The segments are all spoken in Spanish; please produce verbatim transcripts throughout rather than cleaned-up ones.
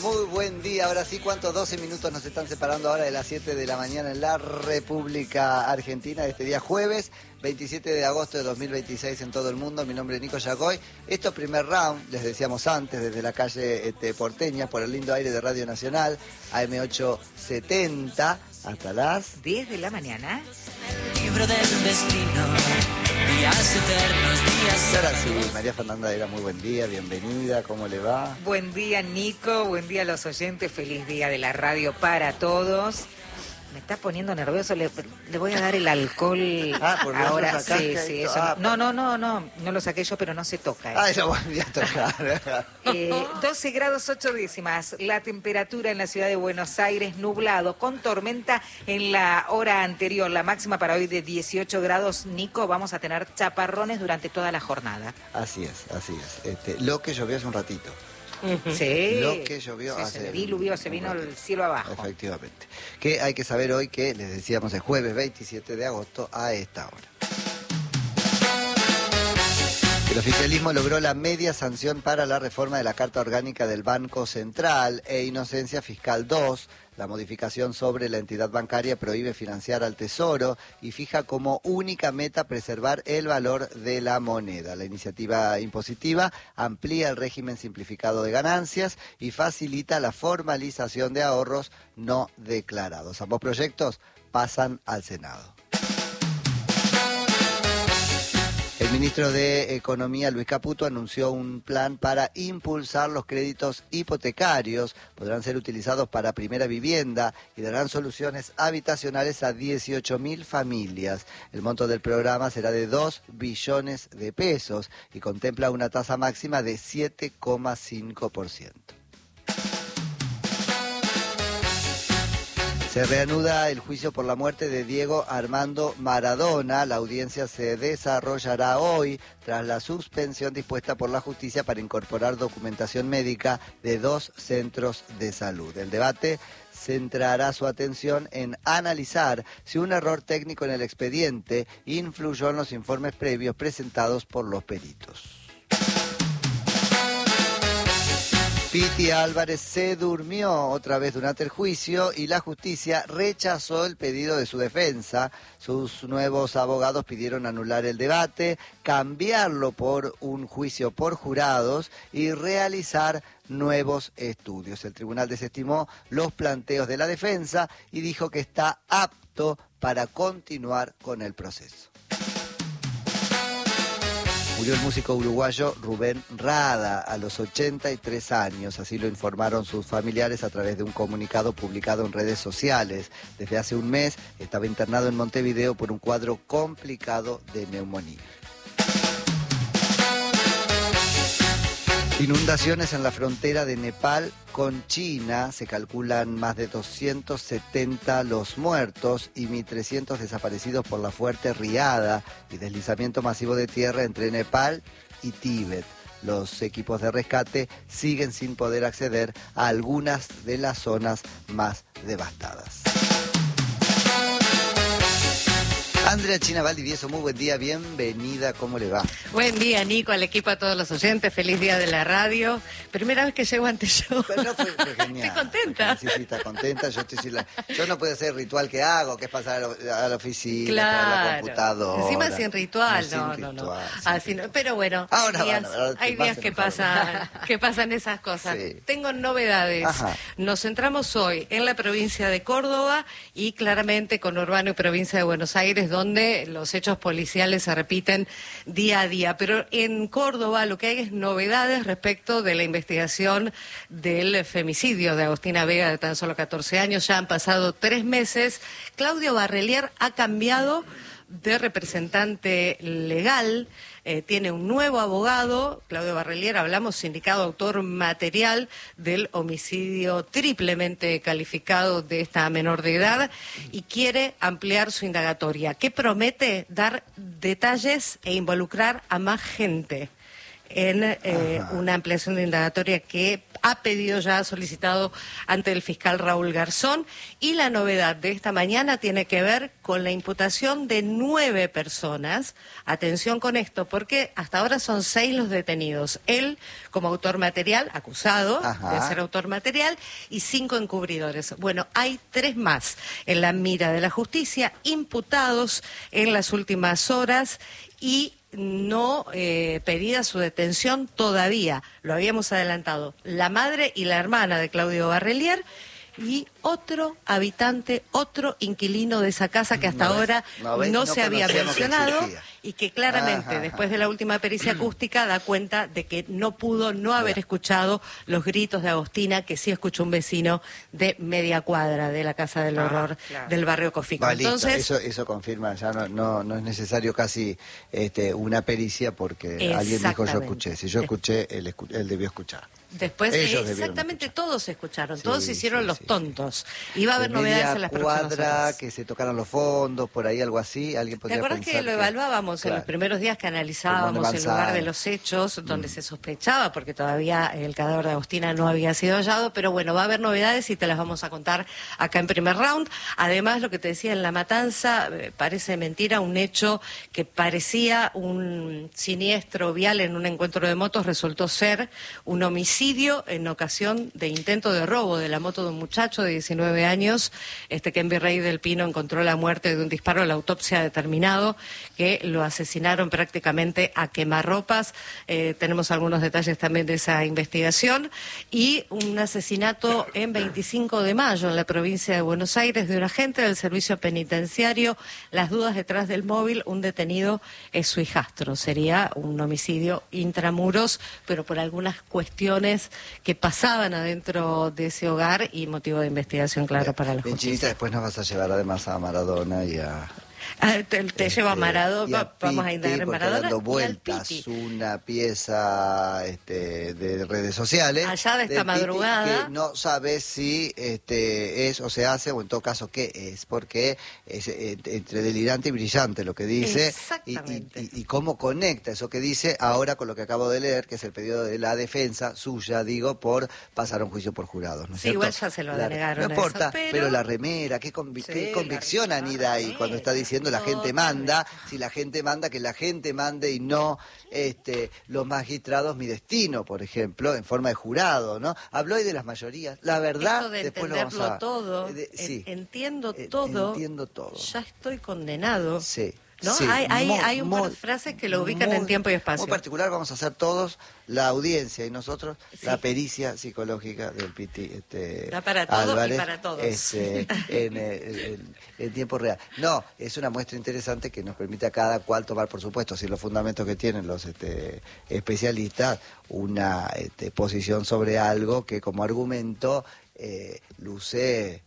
Muy buen día. Ahora sí, ¿cuántos? doce minutos nos están separando ahora de las siete de la mañana en la República Argentina. Este día jueves, veintisiete de agosto de dos mil veintiséis en todo el mundo. Mi nombre es Nico Yagoy. Esto es primer round, les decíamos antes, desde la calle este, porteña, por el lindo aire de Radio Nacional, A M ochocientos setenta, hasta las diez de la mañana. El libro del destino, días eternos, días Ahora sí, María Fernanda Era, muy buen día, bienvenida, ¿cómo le va? Buen día, Nico, buen día a los oyentes, feliz día de la radio para todos. Me está poniendo nervioso, le, le voy a dar el alcohol Ah, por lo ahora. sacaste Sí, esto. sí, eso. Ah, no, no, no, no, no lo saqué yo, pero no se toca. ¿eh? Ay, lo volví a tocar. Eh, doce grados ocho décimas, la temperatura en la ciudad de Buenos Aires, nublado, con tormenta en la hora anterior, la máxima para hoy de dieciocho grados. Nico, vamos a tener chaparrones durante toda la jornada. Así es, así es. Este, lo que llovió hace un ratito. Sí. Lo que llovió Sí, hace se diluvió, se un vino ratito. el cielo abajo. Efectivamente. Que hay que saber hoy que, les decíamos, el jueves veintisiete de agosto a esta hora. El oficialismo logró la media sanción para la reforma de la Carta Orgánica del Banco Central e Inocencia Fiscal dos. La modificación sobre la entidad bancaria prohíbe financiar al Tesoro y fija como única meta preservar el valor de la moneda. La iniciativa impositiva amplía el régimen simplificado de ganancias y facilita la formalización de ahorros no declarados. Ambos proyectos pasan al Senado. El ministro de Economía, Luis Caputo, anunció un plan para impulsar los créditos hipotecarios. Podrán ser utilizados para primera vivienda y darán soluciones habitacionales a dieciocho mil familias. El monto del programa será de dos billones de pesos y contempla una tasa máxima de siete coma cinco por ciento. Se reanuda el juicio por la muerte de Diego Armando Maradona. La audiencia se desarrollará hoy tras la suspensión dispuesta por la justicia para incorporar documentación médica de dos centros de salud. El debate centrará su atención en analizar si un error técnico en el expediente influyó en los informes previos presentados por los peritos. Piti Álvarez se durmió otra vez durante el juicio y la justicia rechazó el pedido de su defensa. Sus nuevos abogados pidieron anular el debate, cambiarlo por un juicio por jurados y realizar nuevos estudios. El tribunal desestimó los planteos de la defensa y dijo que está apto para continuar con el proceso. Murió el músico uruguayo Rubén Rada a los ochenta y tres años, así lo informaron sus familiares a través de un comunicado publicado en redes sociales. Desde hace un mes estaba internado en Montevideo por un cuadro complicado de neumonía. Inundaciones en la frontera de Nepal con China, se calculan más de doscientos setenta los muertos y mil trescientos desaparecidos por la fuerte riada y deslizamiento masivo de tierra entre Nepal y Tíbet. Los equipos de rescate siguen sin poder acceder a algunas de las zonas más devastadas. Andrea China Valdivieso, muy buen día, bienvenida, ¿cómo le va? Buen día, Nico, al equipo, a todos los oyentes, feliz día de la radio. Primera vez que llego ante yo. Pero no fue, fue genial. Estoy contenta. Sí, sí, está contenta. Yo, estoy, la, yo no puedo hacer el ritual que hago, que es pasar a la, a la oficina, Claro. a la computadora. Encima sin ritual, sin no, ritual, no, no. sin Así ritual. no. Pero bueno, Ahora, días, bueno, ahora hay te días vas que enojando. pasan, que pasan esas cosas. Sí. Tengo novedades. Ajá. Nos centramos hoy en la provincia de Córdoba y claramente con Urbano y provincia de Buenos Aires, donde los hechos policiales se repiten día a día. Pero en Córdoba lo que hay es novedades respecto de la investigación del femicidio de Agustina Vega de tan solo catorce años. Ya han pasado tres meses. Claudio Barrelier ha cambiado de representante legal, eh, tiene un nuevo abogado. Claudio Barrelier, hablamos, sindicado autor material del homicidio triplemente calificado de esta menor de edad, y quiere ampliar su indagatoria, que promete dar detalles e involucrar a más gente. en eh, una ampliación de indagatoria que ha pedido ya, ha solicitado ante el fiscal Raúl Garzón. Y la novedad de esta mañana tiene que ver con la imputación de nueve personas. Atención con esto, porque hasta ahora son seis los detenidos. Él como autor material, acusado Ajá. de ser autor material, y cinco encubridores. Bueno, hay tres más en la mira de la justicia, imputados en las últimas horas y no eh, pedida su detención todavía. Lo habíamos adelantado. La madre y la hermana de Claudio Barrelier y otro habitante, otro inquilino de esa casa que hasta no ahora no, no, no se había mencionado y que claramente ajá, después de la última pericia acústica da cuenta de que no pudo no haber escuchado los gritos de Agostina, que sí escuchó un vecino de media cuadra de la Casa del Horror ah, claro. del barrio Cofico. Vale, Entonces, eso, eso confirma, ya no, no, no es necesario casi este, una pericia porque alguien dijo yo escuché. Si yo escuché, él, escu él debió escuchar. Después, eh, exactamente, todos escucharon, sí, todos se hicieron sí, los sí, tontos. Sí. Y va a haber novedades en las próximas horas. Que se tocaran los fondos, por ahí algo así, alguien podría pensar. ¿Te acuerdas que lo evaluábamos claro, en los primeros días que analizábamos el lugar de los hechos, donde mm. se sospechaba, porque todavía el cadáver de Agostina no había sido hallado? Pero bueno, va a haber novedades y te las vamos a contar acá en Primer Round. Además, lo que te decía en La Matanza, eh, parece mentira, un hecho que parecía un siniestro vial en un encuentro de motos, resultó ser un homicidio en ocasión de intento de robo de la moto de un muchacho de diecinueve años, este que en Virrey del Pino encontró la muerte de un disparo. La autopsia ha determinado que lo asesinaron prácticamente a quemarropas. Eh, tenemos algunos detalles también de esa investigación. Y un asesinato en veinticinco de mayo en la provincia de Buenos Aires de un agente del servicio penitenciario. Las dudas detrás del móvil, un detenido es su hijastro. Sería un homicidio intramuros, pero por algunas cuestiones que pasaban adentro de ese hogar y motivo de investigación, claro, bien, para la justicia. Chinita, después nos vas a llevar además a Maradona y a... Ah, te, te este, llevo a Maradona, vamos a indagar en Maradona dando vueltas y una pieza este, de redes sociales allá de esta madrugada que no sabe si este, es o se hace o en todo caso qué es, porque es eh, entre delirante y brillante lo que dice y, y, y, y cómo conecta eso que dice ahora con lo que acabo de leer, que es el pedido de la defensa suya, digo, por pasar a un juicio por jurados, ¿no es sí, cierto? Igual ya se lo denegaron. No importa, eso, pero... pero la remera, qué, convic sí, qué convicción anida ahí cuando está diciendo la gente manda, si la gente manda, que la gente mande y no este, los magistrados mi destino, por ejemplo, en forma de jurado, ¿no? Habló hoy de las mayorías, la verdad, esto de después lo entenderlo vamos a... todo, eh, de, sí, entiendo eh, todo, entiendo todo, ya estoy condenado. Sí. ¿No? Sí, hay hay, muy, hay un muy, par de frases que lo ubican muy, en tiempo y espacio. Muy particular, vamos a hacer todos, la audiencia y nosotros, sí. la pericia psicológica del Piti este, da para todo Álvarez, y para todos. Este, en, en, en, en tiempo real. No, es una muestra interesante que nos permite a cada cual tomar, por supuesto, sin los fundamentos que tienen los este, especialistas, una este, posición sobre algo que como argumento eh, luce...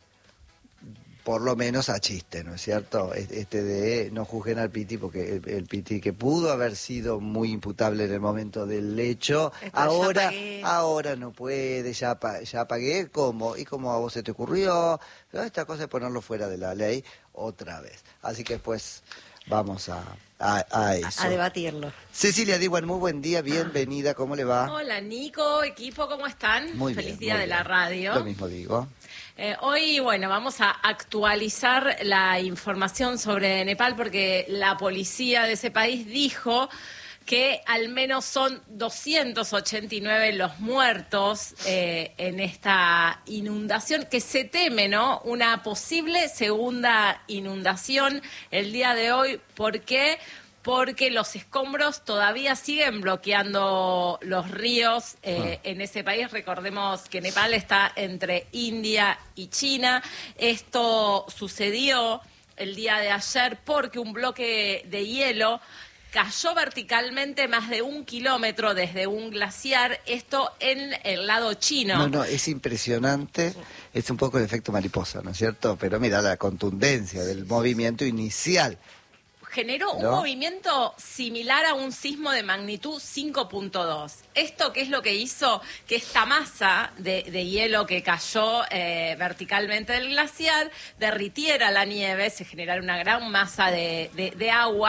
por lo menos a chiste, ¿no es cierto? Este de no juzguen al Piti, porque el, el Piti que pudo haber sido muy imputable en el momento del hecho, Esto ahora ahora no puede, ya, ya pagué, ¿cómo? ¿Y cómo a vos se te ocurrió? ¿No? Esta cosa es ponerlo fuera de la ley otra vez. Así que pues vamos a... A, a eso. A debatirlo. Cecilia Diwan, muy buen día, bienvenida, ¿cómo le va? Hola Nico, equipo, ¿cómo están? Muy Feliz bien, día muy de bien. la radio. Lo mismo digo. Eh, hoy, bueno, vamos a actualizar la información sobre Nepal porque la policía de ese país dijo que al menos son doscientos ochenta y nueve los muertos eh, en esta inundación, que se teme, ¿no? Una posible segunda inundación el día de hoy. ¿Por qué? Porque los escombros todavía siguen bloqueando los ríos eh, ah. en ese país. Recordemos que Nepal está entre India y China. Esto sucedió el día de ayer porque un bloque de hielo cayó verticalmente más de un kilómetro desde un glaciar, esto en el lado chino. No, no, es impresionante, es un poco el efecto mariposa, ¿no es cierto? Pero mira la contundencia del movimiento inicial. Generó un ¿no? movimiento similar a un sismo de magnitud cinco punto dos. ¿Esto qué es lo que hizo? Que esta masa de, de hielo que cayó eh, verticalmente del glaciar derritiera la nieve, se generara una gran masa de, de, de agua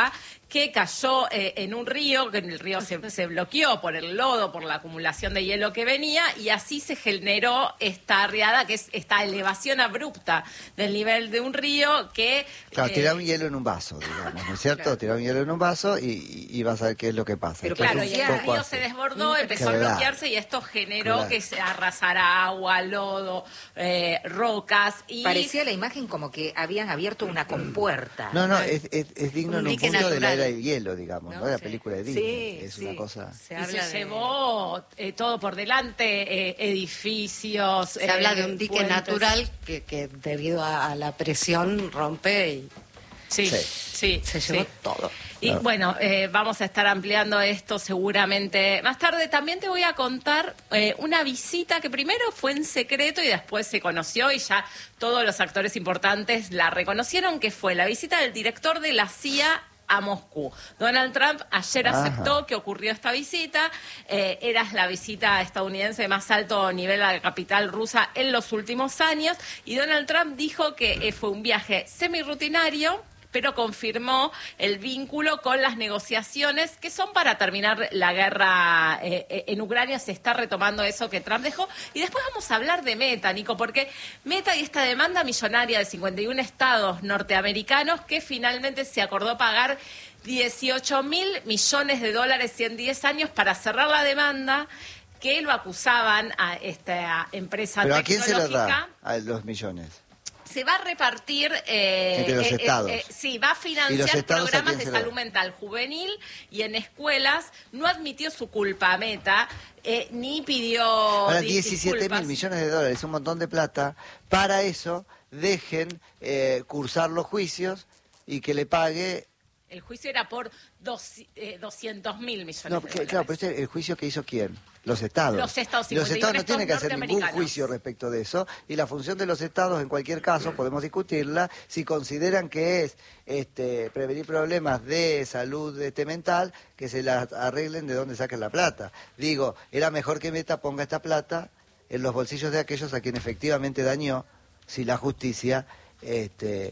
que cayó eh, en un río, que en el río se, se bloqueó por el lodo, por la acumulación de hielo que venía, y así se generó esta riada, que es esta elevación abrupta del nivel de un río que... Claro, eh, tirar un hielo en un vaso, digamos, ¿no es cierto? Claro. Tirar un hielo en un vaso y, y vas a ver qué es lo que pasa. Pero Después Claro, un y el poco río así. se desbordó, empezó Claro. a bloquearse y esto generó Claro. que se arrasara agua, lodo, eh, rocas y... Parecía la imagen como que habían abierto una compuerta. No, no, es, es, es digno Un en un dique punto de la natural. era del hielo, digamos, ¿no? No, De la sí. película de Disney. Sí, es sí. una cosa... Se y habla se de, llevó eh, todo por delante, eh, edificios. se habla de un dique puentes. natural que, que debido a, a la presión rompe y Sí, Sí. sí, se llevó sí. todo. Y Claro. bueno, eh, vamos a estar ampliando esto seguramente más tarde. También te voy a contar eh, una visita que primero fue en secreto y después se conoció y ya todos los actores importantes la reconocieron, que fue la visita del director de la C I A a Moscú. Donald Trump ayer Ajá. aceptó que ocurrió esta visita. Eh, era la visita estadounidense de más alto nivel a la capital rusa en los últimos años. Y Donald Trump dijo que eh, fue un viaje semirrutinario, pero confirmó el vínculo con las negociaciones que son para terminar la guerra eh, eh, en Ucrania. Se está retomando eso que Trump dejó. Y después vamos a hablar de Meta, Nico, porque Meta y esta demanda millonaria de cincuenta y uno estados norteamericanos que finalmente se acordó pagar dieciocho mil millones de dólares en diez años para cerrar la demanda, que lo acusaban a esta empresa ¿Pero a quién se los tecnológica. da a los millones? Se va a repartir... eh, Entre los eh, eh, estados. eh, sí, va a ¿Y los financiar estados a programas quién de se lo da? salud mental juvenil y en escuelas. No admitió su culpa Meta, eh, ni pidió Ahora, di- diecisiete mil disculpas. millones de dólares, un montón de plata. Para eso, dejen eh, cursar los juicios y que le pague... El juicio era por dos, eh, doscientos mil millones No, de que- dólares. claro, pero este, el juicio que hizo quién? Los estados. Los estados, Los cincuenta y estados uno no tienen que estados hacer ningún norteamericanos. juicio respecto de eso. Y la función de los estados, en cualquier caso, podemos discutirla, si consideran que es este, prevenir problemas de salud este, mental, que se las arreglen de dónde saquen la plata. Digo, era mejor que Meta ponga esta plata en los bolsillos de aquellos a quien efectivamente dañó, si la justicia este,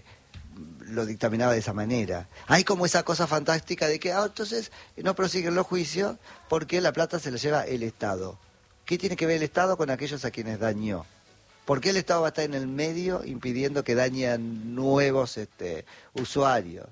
lo dictaminaba de esa manera. Hay como esa cosa fantástica de que, ah, entonces no prosiguen los juicios porque la plata se la lleva el Estado. ¿Qué tiene que ver el Estado con aquellos a quienes dañó? ¿Por qué el Estado va a estar en el medio impidiendo que dañen nuevos este, usuarios?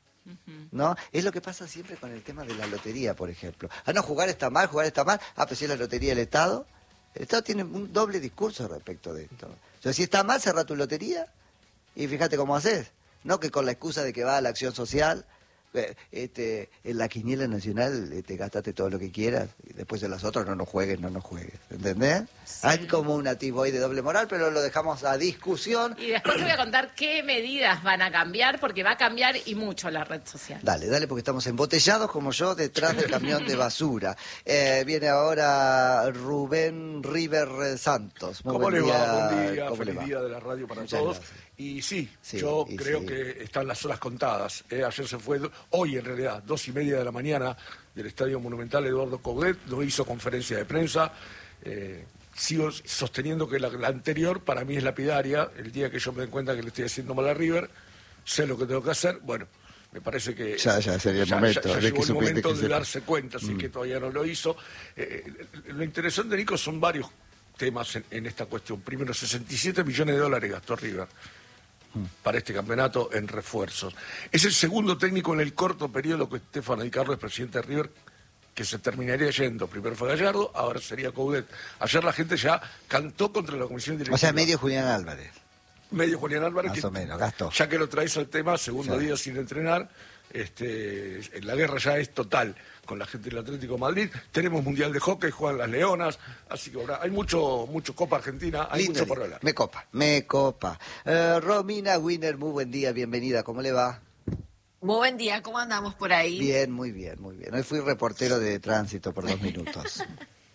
¿No? Es lo que pasa siempre con el tema de la lotería, por ejemplo. Ah, no, jugar está mal, jugar está mal. Ah, pero si es la lotería del Estado. El Estado tiene un doble discurso respecto de esto. O sea, si está mal, cerra tu lotería y fíjate cómo haces. No que con la excusa de que va a la acción social, eh, este, en la quiniela nacional eh, te gastaste todo lo que quieras y después de las otras no nos juegues, no nos juegues. ¿Entendés? Hay como un atisbo ahí de doble moral, pero lo dejamos a discusión. Y después te voy a contar qué medidas van a cambiar, porque va a cambiar y mucho la red social. Dale, dale, porque estamos embotellados como yo detrás del camión de basura. Eh, viene ahora Rubén River Santos. Muy ¿Cómo buen le día. va? Buen día, ¿Cómo le feliz va? día de la radio para Muchas todos. gracias. Y sí, Sí, yo y creo sí. que están las horas contadas. ¿eh? Ayer se fue, hoy en realidad, dos y media de la mañana del Estadio Monumental Eduardo Coudet, no hizo conferencia de prensa. Eh, sigo sosteniendo que la, la anterior para mí es lapidaria. El día que yo me den cuenta que le estoy haciendo mal a River, sé lo que tengo que hacer. Bueno, me parece que Ya, ya sería el momento, ya, ya de llegó que el supiste momento que de sepa. darse cuenta, así que todavía no lo hizo. Eh, lo interesante, Nico, son varios temas en, en esta cuestión. Primero, sesenta y siete millones de dólares gastó River para este campeonato en refuerzos. Es el segundo técnico en el corto periodo que Stefano Di Carlo es presidente de River, que se terminaría yendo. Primero fue Gallardo, ahora sería Coudet. Ayer la gente ya cantó contra la comisión directiva. O sea, medio Julián Álvarez. Medio Julián Álvarez. Más que, o menos, gastó. Ya que lo traes al tema, segundo Sí. día sin entrenar, este, la guerra ya es total con la gente del Atlético de Madrid. Tenemos Mundial de Hockey, juegan las Leonas, así que ahora hay mucho, mucho Copa Argentina, hay Lindo, mucho por lindo. hablar. Me copa, me copa. Eh, Romina Wiener, muy buen día, bienvenida. ¿Cómo le va? Muy buen día, ¿cómo andamos por ahí? Bien, muy bien, muy bien. Hoy fui reportero de tránsito por dos minutos.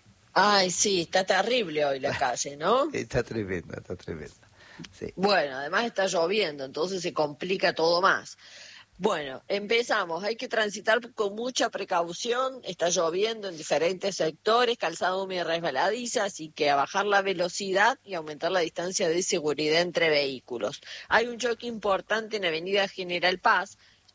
Ay, sí, está terrible hoy la calle, ¿no? Está tremendo, está tremendo. Sí. Bueno, además está lloviendo, entonces se complica todo más. Bueno, empezamos. Hay que transitar con mucha precaución. Está lloviendo en diferentes sectores, calzado húmedo y resbaladiza, así que a bajar la velocidad y aumentar la distancia de seguridad entre vehículos. Hay un choque importante en Avenida General Paz.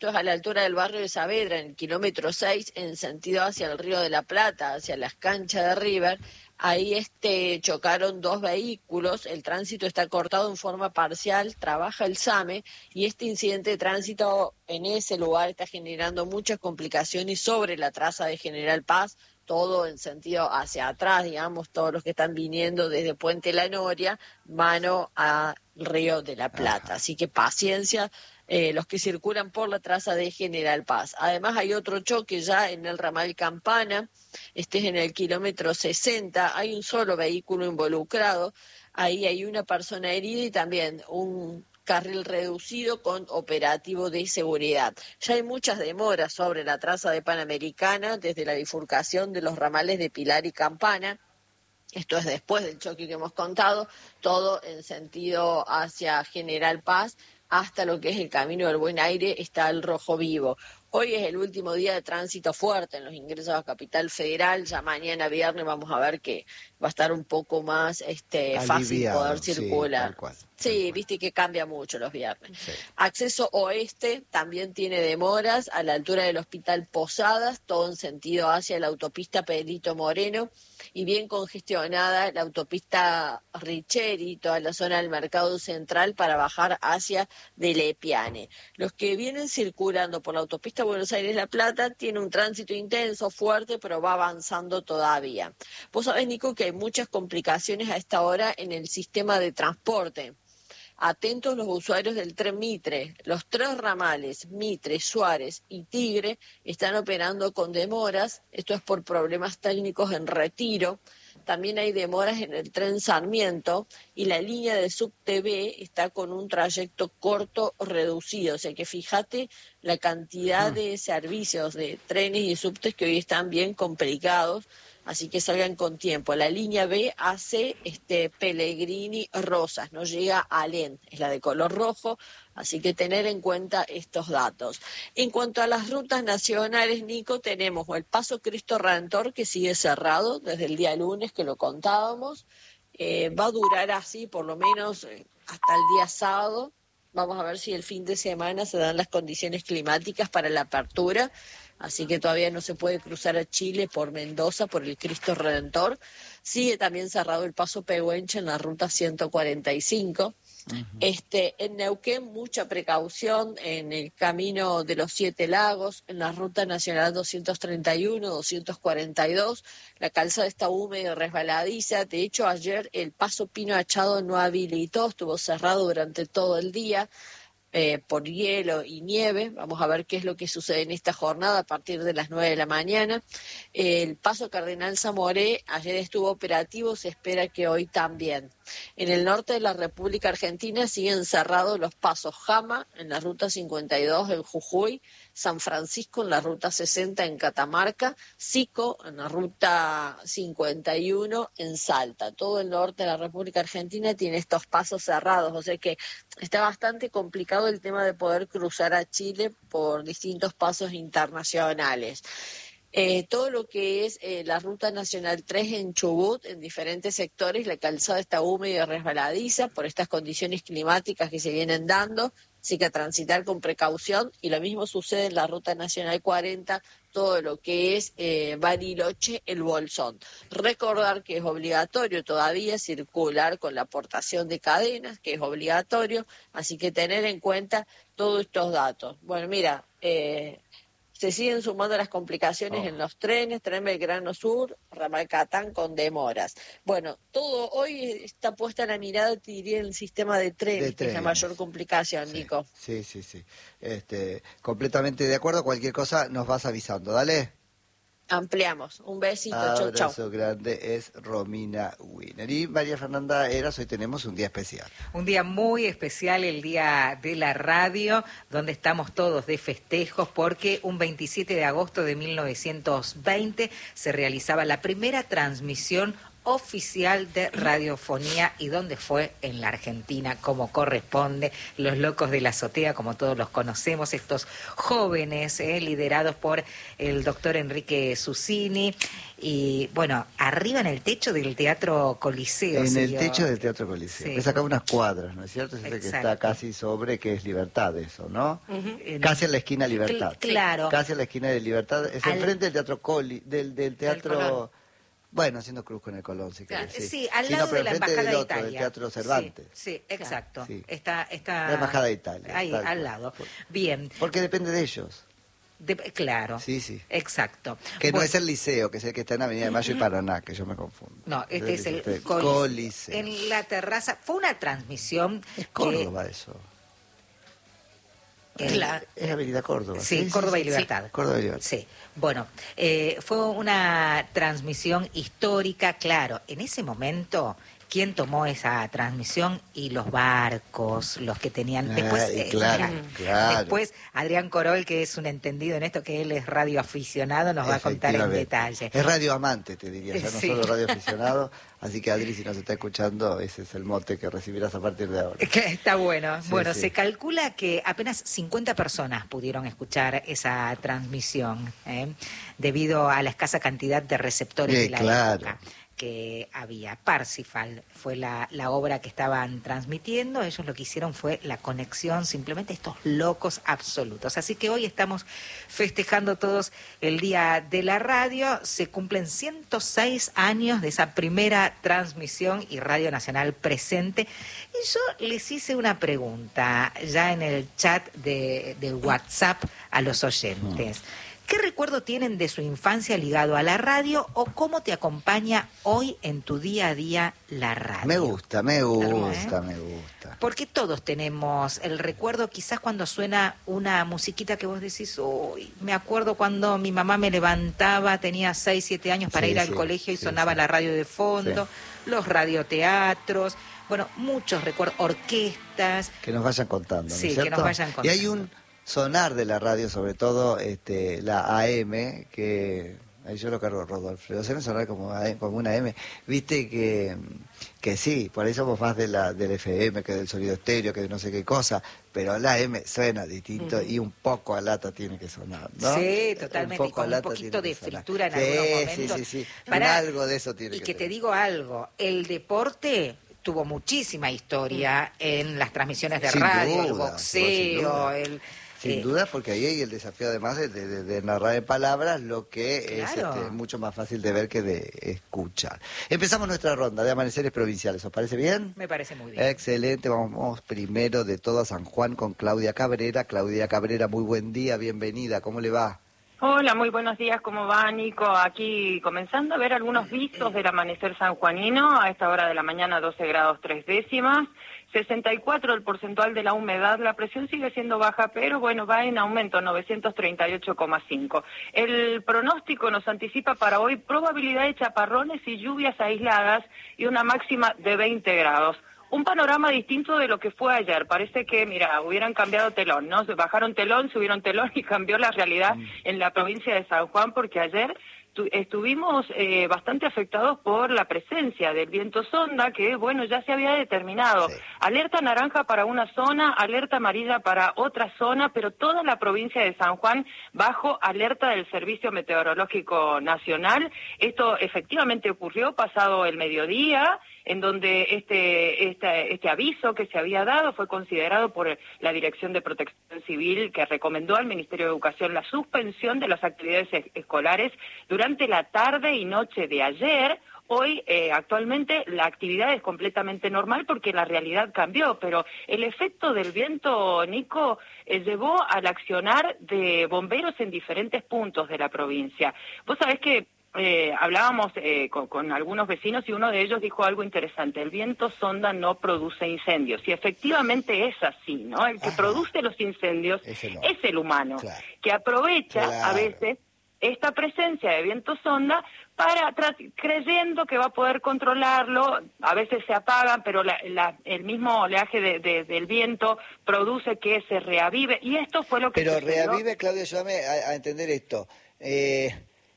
esto es a la altura del barrio de Saavedra, en el kilómetro seis, en sentido hacia el Río de la Plata, hacia las canchas de River. Ahí este, chocaron dos vehículos, el tránsito está cortado en forma parcial, trabaja el SAME, y este incidente de tránsito en ese lugar está generando muchas complicaciones sobre la traza de General Paz, todo en sentido hacia atrás, digamos, todos los que están viniendo desde Puente La Noria, mano al Río de la Plata. Ajá. Así que paciencia, eh, los que circulan por la traza de General Paz. Además hay otro choque ya en el ramal Campana, este es en el kilómetro sesenta, hay un solo vehículo involucrado, ahí hay una persona herida y también un carril reducido con operativo de seguridad. Ya hay muchas demoras sobre la traza de Panamericana desde la bifurcación de los ramales de Pilar y Campana. Esto es después del choque que hemos contado, todo en sentido hacia General Paz, hasta lo que es el Camino del Buen Aire, está el rojo vivo. Hoy es el último día de tránsito fuerte en los ingresos a Capital Federal, ya mañana viernes vamos a ver que va a estar un poco más este, fácil poder circular. Sí, tal cual, tal sí cual. Viste que cambia mucho los viernes. Sí. Acceso oeste también tiene demoras a la altura del Hospital Posadas, todo en sentido hacia la autopista Pedrito Moreno, y bien congestionada la autopista Richeri, toda la zona del Mercado Central para bajar hacia de Lepiane. Los que vienen circulando por la autopista Buenos Aires-La Plata tiene un tránsito intenso, fuerte, pero va avanzando todavía. Vos sabés, Nico, que hay muchas complicaciones a esta hora en el sistema de transporte. Atentos los usuarios del tren Mitre. Los tres ramales, Mitre, Suárez y Tigre, están operando con demoras. Esto es por problemas técnicos en retiro. También hay demoras en el tren Sarmiento y la línea de subte be está con un trayecto corto reducido. O sea que fíjate la cantidad de servicios de trenes y subtes que hoy están bien complicados. Así que salgan con tiempo. La línea B hace este Pellegrini Rosas, no llega a Alén, es la de color rojo, así que tener en cuenta estos datos. En cuanto a las rutas nacionales, Nico, tenemos el Paso Cristo Redentor, que sigue cerrado desde el día lunes, que lo contábamos. Eh, va a durar así por lo menos eh, hasta el día sábado. Vamos a ver si el fin de semana se dan las condiciones climáticas para la apertura. Así que todavía no se puede cruzar a Chile por Mendoza, por el Cristo Redentor. Sigue también cerrado el Paso Pehuenche en la ruta ciento cuarenta y cinco. Uh-huh. Este, en Neuquén, mucha precaución en el camino de los Siete Lagos, en la ruta nacional doscientos treinta y uno, doscientos cuarenta y dos. La calzada está húmeda y resbaladiza. De hecho, ayer el Paso Pino Achado no habilitó, estuvo cerrado durante todo el día. Eh, por hielo y nieve. Vamos a ver qué es lo que sucede en esta jornada a partir de las nueve de la mañana. Eh, el Paso Cardenal Zamoré ayer estuvo operativo, se espera que hoy también. En el norte de la República Argentina siguen cerrados los pasos Jama en la ruta cincuenta y dos en Jujuy, San Francisco en la ruta sesenta en Catamarca, Sico en la ruta cincuenta y uno en Salta. Todo el norte de la República Argentina tiene estos pasos cerrados, o sea que está bastante complicado el tema de poder cruzar a Chile por distintos pasos internacionales. Eh, todo lo que es eh, la Ruta Nacional tres en Chubut, en diferentes sectores, la calzada está húmeda y resbaladiza por estas condiciones climáticas que se vienen dando, así que a transitar con precaución, y lo mismo sucede en la Ruta Nacional cuarenta, todo lo que es eh, Bariloche, el Bolsón. Recordar que es obligatorio todavía circular con la aportación de cadenas, que es obligatorio, así que tener en cuenta todos estos datos. Bueno, mira, eh, se siguen sumando las complicaciones oh. en los trenes, Tren Belgrano Sur, Ramal Catán con demoras. Bueno, todo hoy está puesta la mirada, te diría, en el sistema de trenes, de trenes. Que es la mayor complicación, sí, Nico. Sí, sí, sí. Este, completamente de acuerdo. Cualquier cosa nos vas avisando. Dale. Ampliamos. Un besito. Chau, chau. Abrazo grande. Es Romina Wiener. Y María Fernanda Heras, hoy tenemos un día especial. Un día muy especial, el día de la radio, donde estamos todos de festejos, porque un veintisiete de agosto de mil novecientos veinte se realizaba la primera transmisión oficial de radiofonía y dónde fue en la Argentina, como corresponde, los locos de la azotea, como todos los conocemos, estos jóvenes eh, liderados por el doctor Enrique Susini, y bueno, arriba en el techo del Teatro Coliseo. En el dio... techo del Teatro Coliseo, sí. Es acá unas cuadras, ¿no es cierto? Es ese que está casi sobre, que es Libertad, eso, ¿no? Uh-huh. Casi en la esquina Libertad. Cl- claro. Casi en la esquina de Libertad, es Al... enfrente del Teatro Coli, del, del Teatro... Colón. Bueno, haciendo cruz con el Colón, si Claro, querés, sí. sí, al Sí, lado no, pero de la enfrente Embajada del de otro, Italia. del Teatro Cervantes. Sí, sí, exacto. Sí. Está, está... La Embajada de Italia. Ahí, tal al cual. lado. Bien. Porque depende de ellos. De- claro. Sí, sí. Exacto. Que Bueno, no es el Liceo, que es el que está en Avenida de Mayo y Paraná, que yo me confundo. No, este es el Este, Coliseo. Coliseo. En la terraza. Fue una transmisión. Es que- Córdoba eso. en la- Es Avenida Córdoba. Sí, Córdoba y Libertad. Sí, Córdoba y Libertad. Sí, bueno, eh, fue una transmisión histórica, claro, en ese momento, ¿quién tomó esa transmisión? Y los barcos, los que tenían... Después, Ay, eh, claro, mira, claro. después Adrián Corol, que es un entendido en esto, que él es radioaficionado, nos va a contar en Efectivamente. detalle. Es radioamante, te diría, ya no Sí. solo radioaficionado. Así que Adri, si nos está escuchando, ese es el mote que recibirás a partir de ahora. Que está bueno. Sí, bueno, sí. se calcula que apenas cincuenta personas pudieron escuchar esa transmisión, ¿eh? Debido a la escasa cantidad de receptores Sí, de la claro. época que había. Parsifal fue la, la obra que estaban transmitiendo. Ellos lo que hicieron fue la conexión, simplemente estos locos absolutos. Así que hoy estamos festejando todos el Día de la Radio. Se cumplen ciento seis años de esa primera transmisión y Radio Nacional presente. Y yo les hice una pregunta ya en el chat de, de WhatsApp a los oyentes. ¿Qué recuerdo tienen de su infancia ligado a la radio o cómo te acompaña hoy en tu día a día la radio? Me gusta, me Claro, gusta, ¿eh? me gusta. Porque todos tenemos el recuerdo, quizás cuando suena una musiquita que vos decís, uy, me acuerdo cuando mi mamá me levantaba, tenía seis, siete años para Sí, ir al sí, colegio y sí, sonaba sí. la radio de fondo, los radioteatros, bueno, muchos recuerdos, orquestas. Que nos vayan contando, ¿no es Sí, que cierto? nos vayan Y hay contando. un sonar de la radio, sobre todo este, la A M, que ahí yo lo cargo Rodolfo, lo hacen sonar como, A M, como una M, viste que, que sí, por ahí somos más de la, del F M que del sonido estéreo, que de no sé qué cosa, pero la M suena distinto y un poco a lata tiene que sonar, ¿no? Sí, totalmente, Un y poco a con un lata poquito tiene de que sonar. fritura en Sí, algunos sí, momentos. sí, sí, Pará, algo de eso tiene y que que te tener. digo algo, el deporte tuvo muchísima historia en las transmisiones de Sin radio, el duda, sin boxeo, duda. el... Sin eh, duda, porque ahí hay el desafío además de, de- de narrar en palabras, lo que Claro. es este, mucho más fácil de ver que de escuchar. Empezamos nuestra ronda de amaneceres provinciales, ¿os parece bien? Me parece muy bien. Excelente, vamos primero de todo a San Juan con Claudia Cabrera. Claudia Cabrera, muy buen día, bienvenida, ¿cómo le va? Hola, muy buenos días, ¿cómo va, Nico? Aquí comenzando a ver algunos visos del amanecer sanjuanino, a esta hora de la mañana doce grados tres décimas, sesenta y cuatro el porcentual de la humedad, la presión sigue siendo baja, pero bueno, va en aumento, novecientos treinta y ocho coma cinco. El pronóstico nos anticipa para hoy probabilidad de chaparrones y lluvias aisladas y una máxima de veinte grados. Un panorama distinto de lo que fue ayer. Parece que, mira, hubieran cambiado telón, ¿no? Se bajaron telón, subieron telón y cambió la realidad en la provincia de San Juan, porque ayer tu- estuvimos eh, bastante afectados por la presencia del viento sonda, que, bueno, ya se había determinado. Sí. Alerta naranja para una zona, alerta amarilla para otra zona, pero toda la provincia de San Juan bajo alerta del Servicio Meteorológico Nacional. Esto efectivamente ocurrió pasado el mediodía, en donde este, este, este aviso que se había dado fue considerado por la Dirección de Protección Civil, que recomendó al Ministerio de Educación la suspensión de las actividades es- escolares durante la tarde y noche de ayer. Hoy, eh, actualmente, la actividad es completamente normal porque la realidad cambió, pero el efecto del viento, Nico, eh, llevó al accionar de bomberos en diferentes puntos de la provincia. Vos sabés que Eh, hablábamos eh, con, con algunos vecinos y uno de ellos dijo algo interesante: el viento sonda no produce incendios, y efectivamente es así, ¿no? El que Ajá. produce los incendios Ese no. es el humano, Claro. que aprovecha Claro. a veces esta presencia de viento sonda para tra- creyendo que va a poder controlarlo. A veces se apagan, pero la- la- el mismo oleaje de- de- del viento produce que se reavive, y esto fue lo que Pero sucedió. reavive, Claudia, ayúdame a, a entender esto. Eh,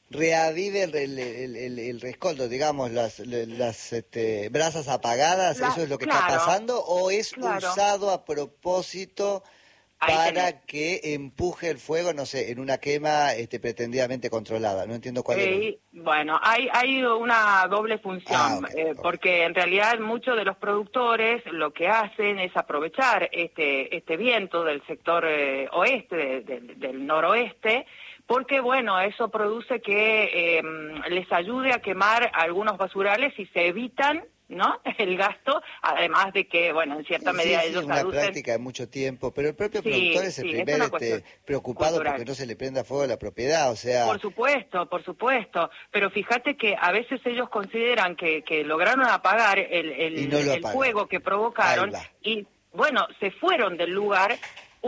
reavive el, el, el, el, el rescoldo, digamos, las, las este, brasas apagadas, La, ¿eso es lo que claro, está pasando? ¿O es claro. usado a propósito Ahí para tenés. que empuje el fuego, no sé, en una quema este, pretendidamente controlada? No entiendo cuál Eh, es. Bueno, hay, hay una doble función, Ah, okay, eh, okay. porque en realidad muchos de los productores lo que hacen es aprovechar este, este viento del sector eh, oeste, de, de, del noroeste, porque bueno, eso produce que eh, les ayude a quemar algunos basurales y se evitan, ¿no?, el gasto, además de que, bueno, en cierta Sí, medida sí, ellos es una aducen... práctica de mucho tiempo, pero el propio Sí, productor es el sí, es primer una cuestión este, preocupado cultural. porque no se le prenda fuego a la propiedad, o sea... Por supuesto, por supuesto, pero fíjate que a veces ellos consideran que, que lograron apagar el, el, Y no lo el apagan. fuego que provocaron Ahí va. y, bueno, se fueron del lugar.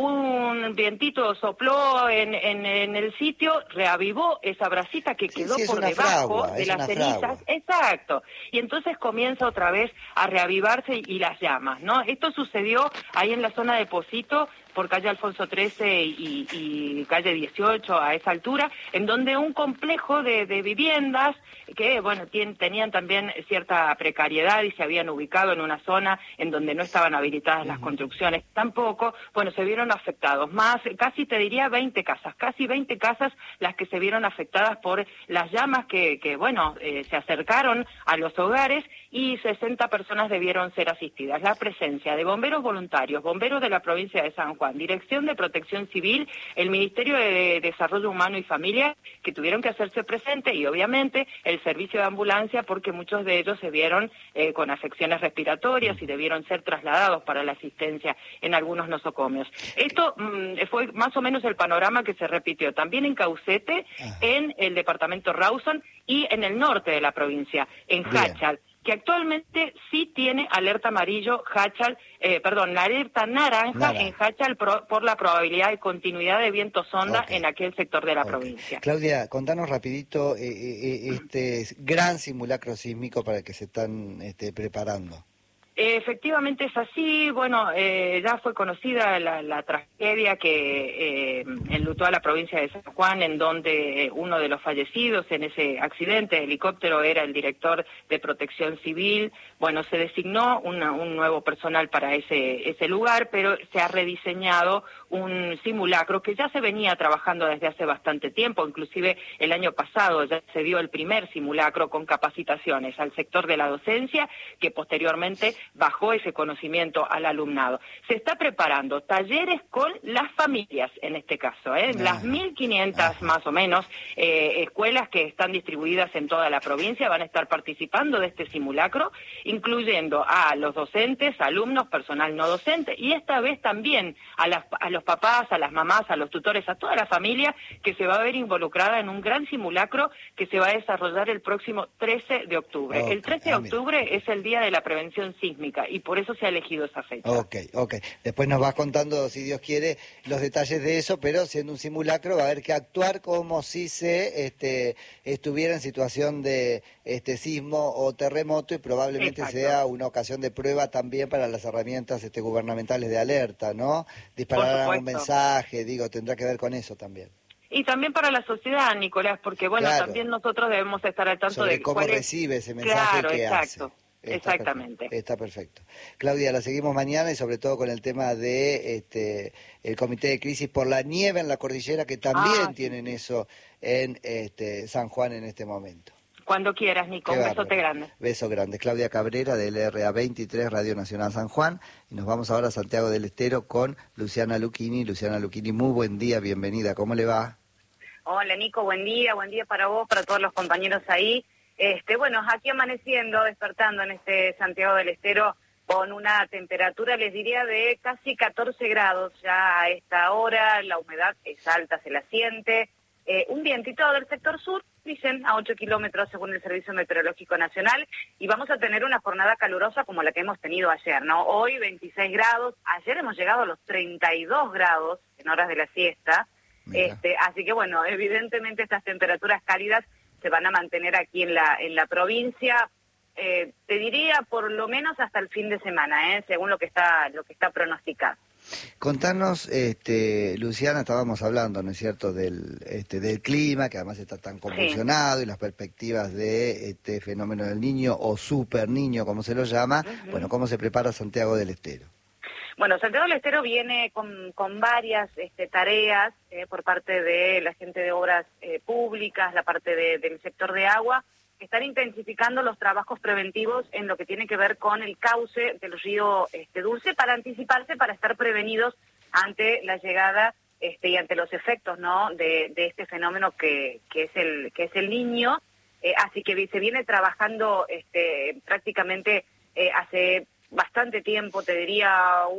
Un vientito sopló en, en, en el sitio, reavivó esa brasita que Sí, quedó sí, es por una debajo fragua, de es las una cenizas. fragua. Exacto. Y entonces comienza otra vez a reavivarse y, y las llamas, ¿no? Esto sucedió ahí en la zona de Pocito, por calle Alfonso trece y, y calle dieciocho, a esa altura, en donde un complejo de, de viviendas que, bueno, tien, tenían también cierta precariedad y se habían ubicado en una zona en donde no estaban habilitadas las construcciones tampoco, bueno, se vieron afectados. Más, casi te diría veinte casas, casi veinte casas las que se vieron afectadas por las llamas que, que bueno, eh, se acercaron a los hogares y sesenta personas debieron ser asistidas. La presencia de bomberos voluntarios, bomberos de la provincia de San Juan, Dirección de Protección Civil, el Ministerio de Desarrollo Humano y Familia, que tuvieron que hacerse presente, y obviamente el servicio de ambulancia, porque muchos de ellos se vieron eh, con afecciones respiratorias y debieron ser trasladados para la asistencia en algunos nosocomios. Esto mmm, fue más o menos el panorama que se repitió también en Caucete, Ajá. en el departamento Rawson y en el norte de la provincia, en Háchal, que actualmente sí tiene alerta amarillo Háchal, eh, perdón, la alerta naranja Nada. en Háchal pro, por la probabilidad de continuidad de viento sonda Okay. en aquel sector de la Okay. provincia. Claudia, contanos rapidito eh, eh, este gran simulacro sísmico para el que se están este, preparando. Efectivamente es así. Bueno, eh, ya fue conocida la, la tragedia que eh, enlutó a la provincia de San Juan, en donde uno de los fallecidos en ese accidente de helicóptero era el director de Protección Civil. Bueno, se designó una, un nuevo personal para ese, ese lugar, pero se ha rediseñado un simulacro que ya se venía trabajando desde hace bastante tiempo. Inclusive el año pasado ya se dio el primer simulacro con capacitaciones al sector de la docencia, que posteriormente bajó ese conocimiento al alumnado. Se está preparando talleres con las familias, en este caso, ¿eh? Ajá. Las mil quinientas Ajá. más o menos eh, escuelas que están distribuidas en toda la provincia van a estar participando de este simulacro, incluyendo a los docentes, alumnos, personal no docente, y esta vez también a, las, a los papás, a las mamás, a los tutores, a toda la familia que se va a ver involucrada en un gran simulacro que se va a desarrollar el próximo trece de octubre. Okay. El trece de Ah, mira. octubre es el Día de la Prevención Sísmica y por eso se ha elegido esa fecha. Ok, ok. Después nos vas contando, si Dios quiere, los detalles de eso, pero siendo un simulacro va a haber que actuar como si se este, estuviera en situación de este sismo o terremoto, y probablemente Exacto. sea una ocasión de prueba también para las herramientas este, gubernamentales de alerta, ¿no? Disparar Por un supuesto. mensaje, digo, tendrá que ver con eso también. Y también para la sociedad, Nicolás, porque bueno, Claro. también nosotros debemos estar al tanto Sobre de cómo cuál es- recibe ese mensaje Claro, que exacto. hace. Está Exactamente. Perfecto, está perfecto. Claudia, la seguimos mañana y sobre todo con el tema de este el comité de crisis por la nieve en la cordillera, que también Ah, sí. tienen eso en este San Juan en este momento. Cuando quieras, Nico, Qué un bárbaro. besote grande. Beso grande. Claudia Cabrera del R A veintitrés, Radio Nacional San Juan. Y nos vamos ahora a Santiago del Estero con Luciana Lucchini. Luciana Lucchini, muy buen día, bienvenida. ¿Cómo le va? Hola Nico, buen día, buen día para vos, para todos los compañeros ahí. Este, bueno, aquí amaneciendo, despertando en este Santiago del Estero con una temperatura, les diría, de casi catorce grados ya a esta hora, la humedad es alta, se la siente, eh, un vientito del sector sur, dicen, a ocho kilómetros según el Servicio Meteorológico Nacional, y vamos a tener una jornada calurosa como la que hemos tenido ayer, ¿no? Hoy veintiséis grados, ayer hemos llegado a los treinta y dos grados en horas de la siesta, este, así que bueno, evidentemente estas temperaturas cálidas se van a mantener aquí en la en la provincia, eh, te diría por lo menos hasta el fin de semana, ¿eh? Según lo que está lo que está pronosticado. Contanos, este, Luciana, estábamos hablando, ¿no es cierto?, del, este, del clima, que además está tan convulsionado, sí, y las perspectivas de este fenómeno del niño o super niño, como se lo llama. Uh-huh. Bueno, ¿cómo se prepara Santiago del Estero? Bueno, Santiago del Estero viene con, con varias este, tareas eh, por parte de la gente de obras eh, públicas, la parte de, del sector de agua, que están intensificando los trabajos preventivos en lo que tiene que ver con el cauce del río este, Dulce para anticiparse, para estar prevenidos ante la llegada este, y ante los efectos, ¿no?, de, de este fenómeno que, que es el que es el Niño. Eh, así que se viene trabajando este, prácticamente eh, hace bastante tiempo, te diría